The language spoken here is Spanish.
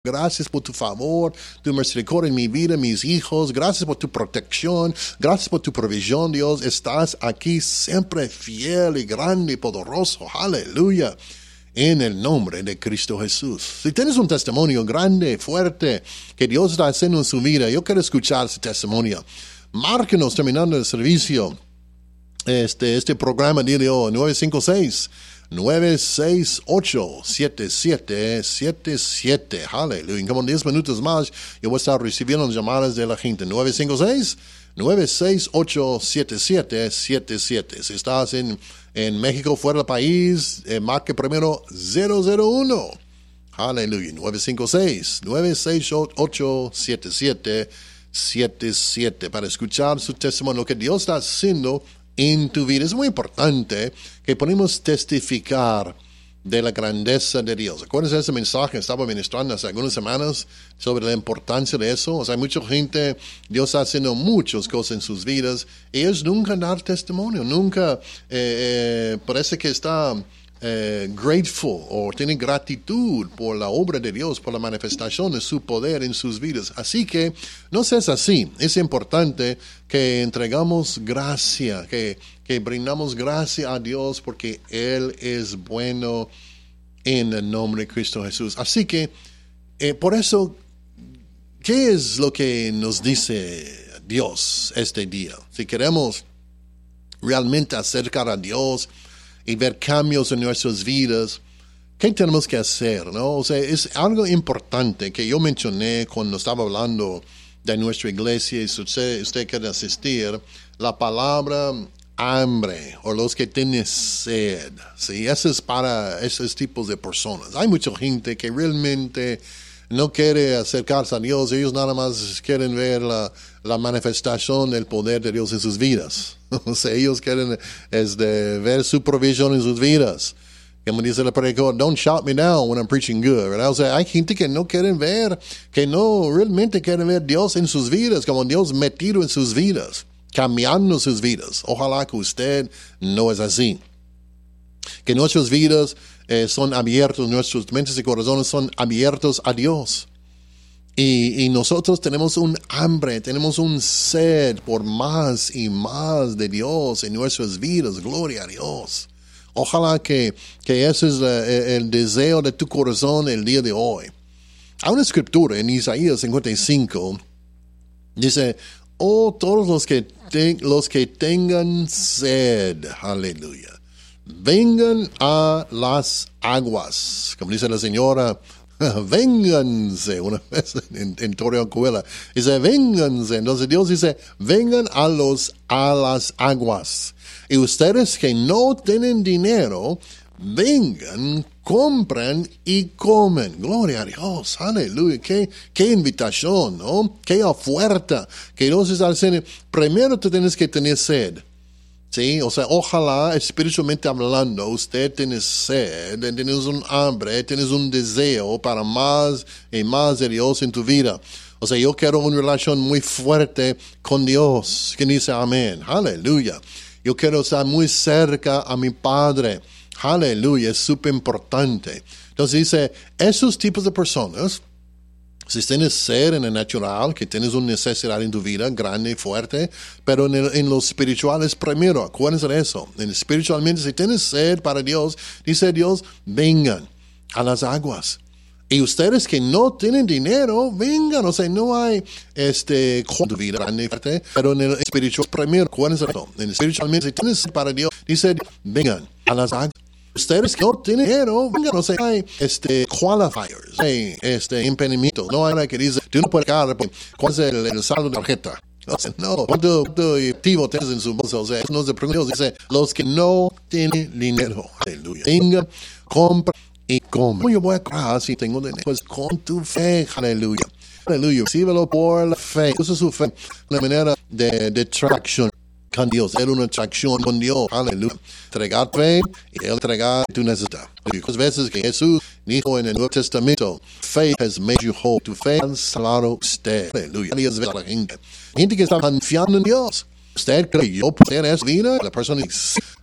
Gracias por tu favor, tu misericordia en mi vida, mis hijos. Gracias por tu protección. Gracias por tu provisión, Dios. Estás aquí siempre fiel y grande y poderoso. Aleluya. En el nombre de Cristo Jesús. Si tienes un testimonio grande, fuerte, que Dios está haciendo en su vida, yo quiero escuchar ese testimonio. Márquenos terminando el servicio. Este programa de hoy, 956-968-7777. Aleluya. Como 10 minutos más, yo voy a estar recibiendo llamadas de la gente. 956-968-7777. Si estás en México, fuera del país, marque primero 001. Aleluya. 956-968-7777. Para escuchar su testimonio, lo que Dios está haciendo en tu vida. Es muy importante que podamos testificar de la grandeza de Dios. ¿Acuerdas de ese mensaje que estaba ministrando hace algunas semanas sobre la importancia de eso? O sea, hay mucha gente, Dios está haciendo muchas cosas en sus vidas y ellos nunca dan testimonio, nunca parece que está grateful o tienen gratitud por la obra de Dios, por la manifestación de su poder en sus vidas. Así que no seas así. Es importante que entregamos gracia, que brindamos gracia a Dios porque Él es bueno en el nombre de Cristo Jesús. Así que por eso, ¿qué es lo que nos dice Dios este día? Si queremos realmente acercar a Dios y ver cambios en nuestras vidas, ¿qué tenemos que hacer? ¿No? O sea, es algo importante que yo mencioné cuando estaba hablando de nuestra iglesia y si usted quiere asistir, la palabra hambre o los que tienen sed. ¿Sí? Eso es para esos tipos de personas. Hay mucha gente que realmente no quiere acercarse a Dios, ellos nada más quieren ver la manifestación del poder de Dios en sus vidas. O sea, ellos quieren ver su provisión en sus vidas. Como dice el predicador, don't shout me down when I'm preaching good, ¿verdad? O sea, hay gente que no quieren ver, que no realmente quieren ver Dios en sus vidas, como Dios metido en sus vidas, cambiando sus vidas. Ojalá que usted no es así. Que nuestras vidas son abiertos, nuestras mentes y corazones son abiertos a Dios. Y nosotros tenemos un hambre, tenemos un sed por más y más de Dios en nuestras vidas. Gloria a Dios. Ojalá que ese es el deseo de tu corazón el día de hoy. Hay una escritura en Isaías 55. Dice, oh, todos los que tengan sed, aleluya, vengan a las aguas. Como dice la señora, vénganse. Una vez en Torreón, dice, vénganse. Entonces Dios dice, vengan a las aguas. Y ustedes que no tienen dinero, vengan, compren y comen. Gloria a Dios, aleluya. Qué invitación, ¿no? Qué oferta. Que Dios está diciendo, primero tú tienes que tener sed. Sí, o sea, ojalá espiritualmente hablando, usted tiene sed, tienes un hambre, tienes un deseo para más y más de Dios en tu vida. O sea, yo quiero una relación muy fuerte con Dios. ¿Quién dice amén? Aleluya. Yo quiero estar muy cerca a mi Padre. Aleluya, es súper importante. Entonces dice, esos tipos de personas, si tienes sed en el natural, que tienes una necesidad en tu vida grande y fuerte, pero en lo espiritual es primero, acuérdense de eso. Espiritualmente, si tienes sed para Dios, dice Dios, vengan a las aguas. Y ustedes que no tienen dinero, vengan. O sea, no hay tu vida grande y fuerte, pero en el espiritual primero, acuérdense de eso. Espiritualmente, si tienes sed para Dios, dice, vengan a las aguas. Ustedes que no tienen dinero, vengan, no sé, hay qualifiers, hay impedimentos. No hay nada que dice, tú no puedes pagar, ¿cuál es el saldo de tarjeta? O sea, no, ¿cuánto activo tienes en su bolsa? O sea, eso no es de pregunta. Dice, los que no tienen dinero, aleluya, vengan, compren y comen. Yo voy a comprar si tengo dinero, pues con tu fe, aleluya. Aleluya, recíbelo por la fe. Usa su fe, una manera de tracción con Dios, era una atracción con Dios, aleluya. Entregar fe y Él entregar tu necesidad. Muchas veces que Jesús dijo en el Nuevo Testamento, faith has made you whole. Tu fe ha salvado usted, aleluya. Y es ver a la gente que está confiando en Dios. Usted cree que yo puedo hacer esa vida, la persona dice,